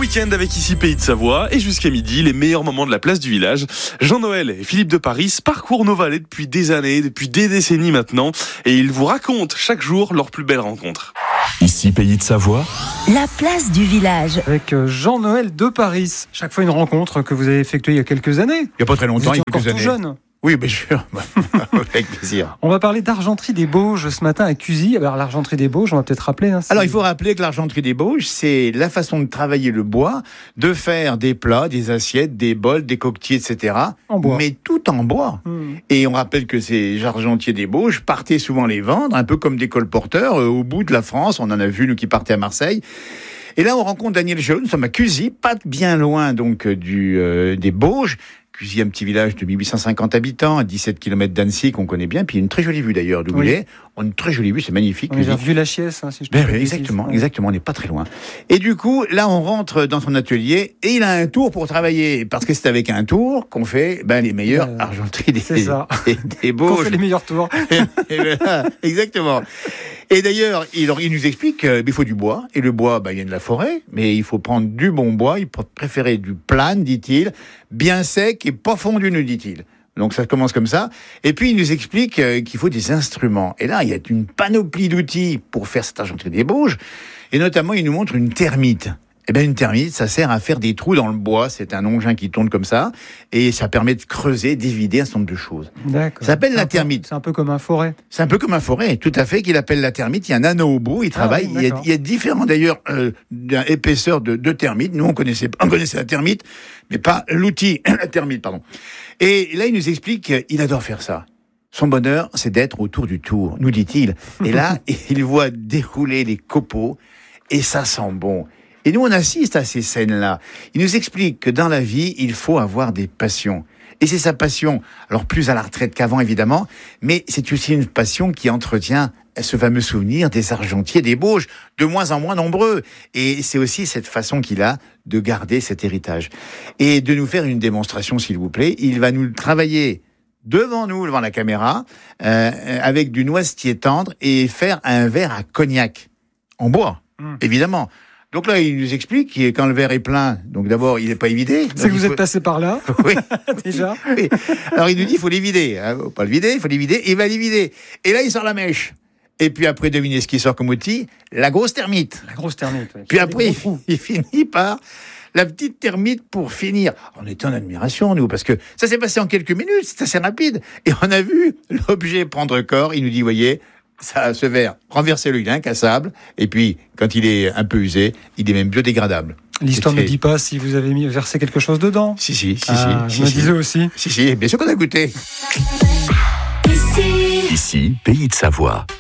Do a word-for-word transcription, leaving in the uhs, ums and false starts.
week-end avec ici Pays de Savoie et jusqu'à midi, les meilleurs moments de la place du village. Jean-Noël et Philippe de Paris parcourent nos vallées depuis des années, depuis des décennies maintenant, et ils vous racontent chaque jour leurs plus belles rencontres. Ici Pays de Savoie, la place du village. Avec Jean-Noël de Paris. Chaque fois une rencontre que vous avez effectuée il y a quelques années. Il n'y a pas très longtemps, il y a encore quelques tout années. jeune. Oui, bien sûr. Avec plaisir. On va parler d'Argenterie des Bauges ce matin à Cusy. Alors l'Argenterie des Bauges, on va peut-être rappeler. Hein, Alors il faut rappeler que l'Argenterie des Bauges, c'est la façon de travailler le bois, de faire des plats, des assiettes, des bols, des coquetiers, et cetera. En bois. Mais tout en bois. Mmh. Et on rappelle que ces argentiers des Bauges partaient souvent les vendre, un peu comme des colporteurs, euh, au bout de la France. On en a vu, nous, qui partaient à Marseille. Et là, on rencontre Daniel Géaud. Nous sommes à Cusy, pas bien loin donc du euh, des Bauges. Cusy, un petit village de mille huit cent cinquante habitants, à dix-sept kilomètres d'Annecy, qu'on connaît bien. Puis une très jolie vue d'ailleurs, d'où oui. il est. On a une très jolie vue, c'est magnifique. On a vu la Chiesse, hein, si je ben, peux oui, exactement, ouais. exactement, on n'est pas très loin. Et du coup, là, on rentre dans son atelier et il a un tour pour travailler. Parce que c'est avec un tour qu'on fait ben, les meilleurs euh, argenteries des, des, des Bauges. Qu'on fait les meilleurs tours. et, et voilà, exactement. Et d'ailleurs, il, il nous explique qu'il faut du bois. Et le bois, ben, il y a de la forêt, mais il faut prendre du bon bois. Il peut préférer du plane, dit-il, bien sec et pas fondu, nous dit-il. Donc ça commence comme ça. Et puis il nous explique qu'il faut des instruments. Et là, il y a une panoplie d'outils pour faire cette argenterie des Bauges. Et notamment, il nous montre une thermite. Eh bien, une thermite, ça sert à faire des trous dans le bois. C'est un engin qui tourne comme ça. Et ça permet de creuser, d'évider un certain nombre de choses. D'accord. Ça s'appelle la thermite. C'est un peu comme un forêt. C'est un peu comme un forêt, tout à fait, qu'il appelle la thermite. Il y a un anneau au bout, il travaille. Ah oui, il, y a, il y a différents, d'ailleurs, euh, épaisseurs de, de thermite. Nous, on connaissait, on connaissait la thermite, mais pas l'outil, la thermite, pardon. Et là, il nous explique qu'il adore faire ça. Son bonheur, c'est d'être autour du tour, nous dit-il. Et là, il voit dérouler les copeaux, et ça sent bon. Et nous, on assiste à ces scènes-là. Il nous explique que dans la vie, il faut avoir des passions. Et c'est sa passion, alors plus à la retraite qu'avant, évidemment, mais c'est aussi une passion qui entretient ce fameux souvenir des argentiers des Bauges, de moins en moins nombreux. Et c'est aussi cette façon qu'il a de garder cet héritage. Et de nous faire une démonstration, s'il vous plaît. Il va nous travailler devant nous, devant la caméra, euh, avec du noisetier tendre et faire un verre à cognac. En bois, mmh. évidemment. Donc là, il nous explique que quand le verre est plein, donc d'abord, il n'est pas évidé. C'est que vous faut... êtes passé par là. Oui. Déjà. Oui. Alors il nous dit, il faut les vider. Hein. Faut pas le vider, il faut les vider. Et il va les vider. Et là, il sort la mèche. Et puis après, devinez ce qui sort comme outil? La grosse thermite. La grosse thermite. Ouais. Puis après, il, il finit par la petite thermite pour finir. On était en admiration, nous, parce que ça s'est passé en quelques minutes, c'est assez rapide. Et on a vu l'objet prendre corps. Il nous dit, voyez, ça, ce verre, renversez-le, il est incassable. Et puis, quand il est un peu usé, il est même biodégradable. L'histoire ne dit pas si vous avez mis, versé quelque chose dedans. Si, si, si. Ah, si je me si. disais aussi. Si, si, bien sûr qu'on a goûté. ici Pays de Savoie.